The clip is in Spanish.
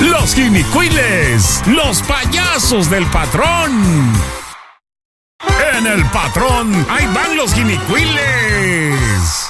Los Jinicuiles, los payasos del patrón. En el patrón, ahí van los Jinicuiles.